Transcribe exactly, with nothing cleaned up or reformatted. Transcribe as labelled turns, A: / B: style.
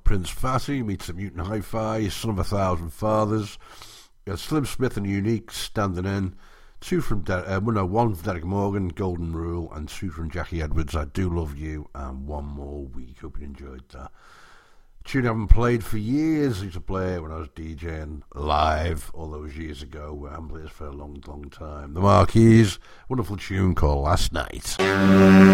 A: Prince Fatty meets the Mutant Hi-Fi, Son of a Thousand Fathers. We had Slim Smith and Unique standing in. Two from De- uh, well, no, one from Derek Morgan, Golden Rule, and two from Jackie Edwards, I Do Love You, and One More Week. Hope you enjoyed that. Tune I haven't played for years. I used to play it when I was DJing live all those years ago. I haven't played this for a long, long time. The Marquis, wonderful tune called Last Night.